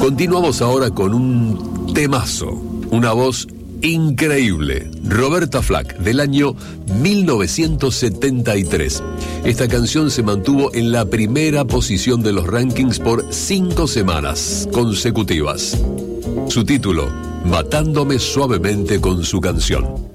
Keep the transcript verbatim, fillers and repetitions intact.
Continuamos ahora con un temazo, una voz increíble, Roberta Flack, del año mil novecientos setenta y tres. Esta canción se mantuvo en la primera posición de los rankings por cinco semanas consecutivas. Su título, Matándome suavemente con su canción.